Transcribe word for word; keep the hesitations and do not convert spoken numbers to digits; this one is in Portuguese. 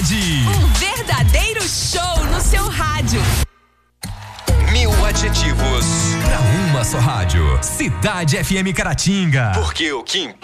Cidade. Um verdadeiro show no seu rádio. Mil adjetivos Pra uma só rádio. Cidade F M Caratinga. porque o que importa